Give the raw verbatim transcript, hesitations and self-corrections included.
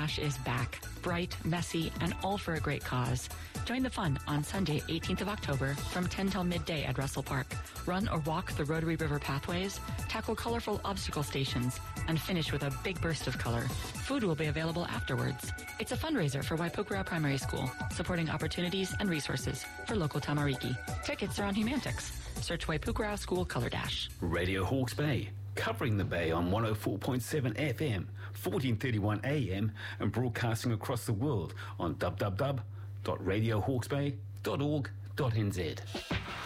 Dash is back. Bright, messy, and all for a great cause. Join the fun on Sunday, eighteenth of October from ten till midday at Russell Park. Run or walk the Rotary River pathways, tackle colorful obstacle stations, and finish with a big burst of color. Food will be available afterwards. It's a fundraiser for Waipukura Primary School, supporting opportunities and resources for local Tamariki. Tickets are on Humantix. Search Waipukura School Color Dash. Radio Hawke's Bay, covering the Bay on one oh four point seven F M, fourteen thirty-one A M, and broadcasting across the world on w w w dot radio hawke's bay dot org dot n z.